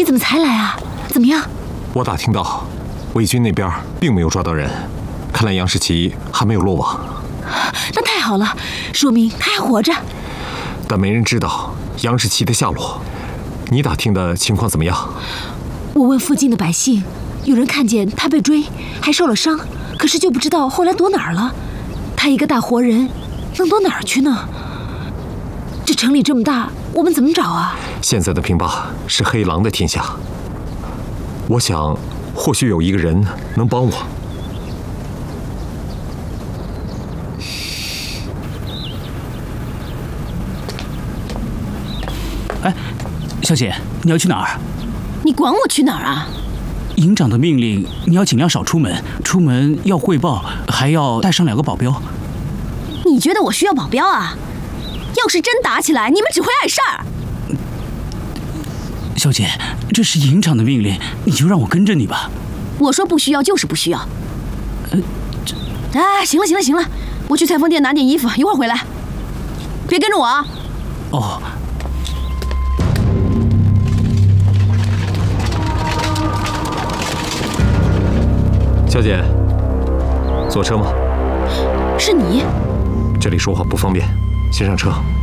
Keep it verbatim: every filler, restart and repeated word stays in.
怎么才来啊？怎么样？ 我打听到，魏军那边并没有抓到人，看来杨世奇还没有落网。 那太好了，说明他还活着。 但没人知道杨世奇的下落。你打听的情况怎么样？ 我问附近的百姓，有人看见他被追，还受了伤，可是就不知道后来躲哪儿了。他一个大活人，能躲哪儿去呢？这城里这么大，我们怎么找啊？ 现在的平坝是黑狼的天下，我想或许有一个人能帮我。 哎，小姐，你要去哪儿？ 你管我去哪儿啊？ 营长的命令，你要尽量少出门，出门要汇报，还要带上两个保镖。 你觉得我需要保镖啊？要是真打起来，你们只会碍事儿。 小姐，这是营长的命令，你就让我跟着你吧。 我说不需要就是不需要。 呃，这…… 哎，行了行了行了，我去裁缝店拿点衣服，一会儿回来。别跟着我啊。 哦。 小姐，坐车吗？ 是你？ 这里说话不方便，先上车。